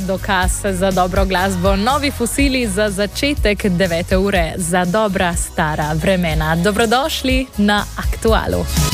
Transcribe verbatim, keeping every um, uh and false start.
dokaz za dobro glasbo. Novi fosili za začetek devete ure, za dobra stara vremena. Dobrodošli na Aktualu.